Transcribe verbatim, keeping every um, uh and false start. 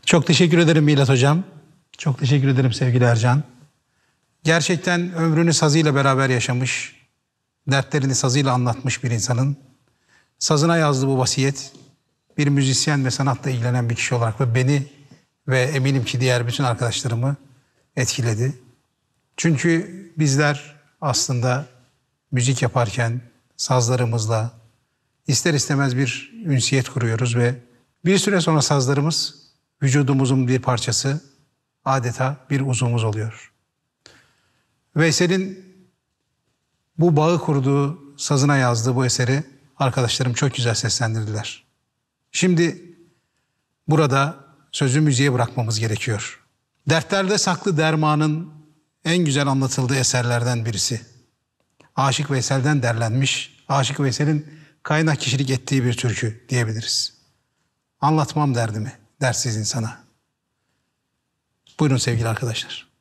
Çok teşekkür ederim Milat Hocam. Çok teşekkür ederim sevgili Ercan. Gerçekten ömrünü sazıyla beraber yaşamış, dertlerini sazıyla anlatmış bir insanın sazına yazdığı bu vasiyet, bir müzisyen ve sanatla ilgilenen bir kişi olarak ve beni ve eminim ki diğer bütün arkadaşlarımı etkiledi. Çünkü bizler aslında müzik yaparken sazlarımızla ister istemez bir ünsiyet kuruyoruz ve bir süre sonra sazlarımız vücudumuzun bir parçası, adeta bir uzvumuz oluyor. Veysel'in bu bağı kurduğu, sazına yazdığı bu eseri arkadaşlarım çok güzel seslendirdiler. Şimdi burada sözü müziğe bırakmamız gerekiyor. Dertlerde saklı dermanın en güzel anlatıldığı eserlerden birisi. Aşık Veysel'den derlenmiş, Aşık Veysel'in kaynak kişilik ettiği bir türkü diyebiliriz. Anlatmam derdimi, dertsiz insana. Buyurun sevgili arkadaşlar.